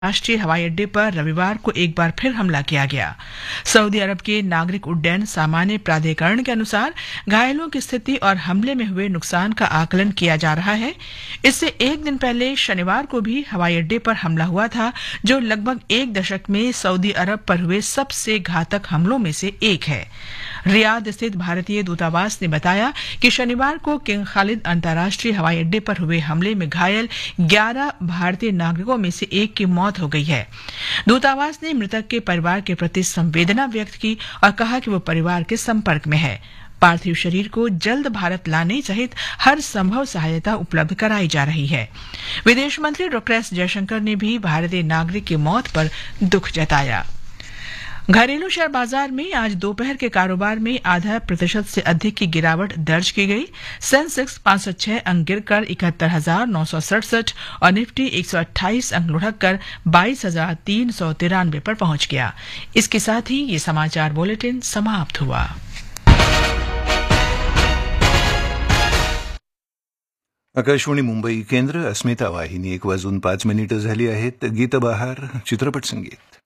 राष्ट्रीय हवाई अड्डे पर रविवार को एक बार फिर हमला किया गया। सऊदी अरब के नागरिक उड्डयन सामान्य प्राधिकरण के अनुसार घायलों की स्थिति और हमले में हुए नुकसान का आकलन किया जा रहा है। इससे एक दिन पहले शनिवार को भी हवाई अड्डे पर हमला हुआ था, जो लगभग एक दशक में सऊदी अरब पर हुए सबसे घातक हमलों में से एक है। रियाद स्थित भारतीय दूतावास ने बताया कि शनिवार को किंग खालिद अंतर्राष्ट्रीय हवाई अड्डे पर हुए हमले में घायल 11 भारतीय नागरिकों में से एक की मौत हो गई है। दूतावास ने मृतक के परिवार के प्रति संवेदना व्यक्त की और कहा कि वो परिवार के संपर्क में है। पार्थिव शरीर को जल्द भारत लाने सहित हर संभव सहायता उपलब्ध कराई जा रही है। विदेश मंत्री डॉक्टर एस जयशंकर ने भी भारतीय नागरिक की मौत पर दुख जताया। घरेलू शेयर बाजार में आज दोपहर के कारोबार में 0.5% से अधिक की गिरावट दर्ज की गई। सेंसेक्स 506 अंक गिरकर 71,967 और निफ्टी 128 अंक लुढ़ककर 22,393 पर पहुंच गया। इसके साथ ही ये समाचार बुलेटिन समाप्त हुआ। आकाशवाणी मुंबई केंद्र, अस्मिता वाहिनी 1:05 झाली आहेत। गीतबहार चित्रपट संगीत।